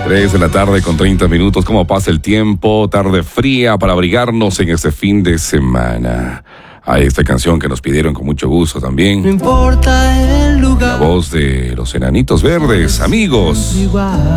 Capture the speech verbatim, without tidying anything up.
tres de la tarde con treinta minutos. ¿Cómo pasa el tiempo? Tarde fría para abrigarnos en este fin de semana. Hay esta canción que nos pidieron con mucho gusto también. No importa el lugar. La voz de los Enanitos Verdes, amigos.